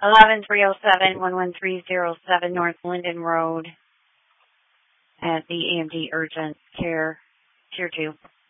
11307 North Linden Road at the AMD Urgent Care Tier 2.